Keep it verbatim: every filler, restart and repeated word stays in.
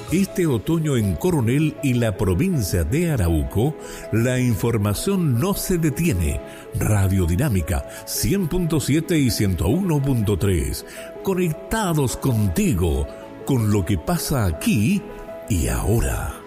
Este otoño en Coronel y la provincia de Arauco, la información no se detiene. Radio Dinámica cien punto siete y ciento uno punto tres. Conectados contigo, con lo que pasa aquí y ahora.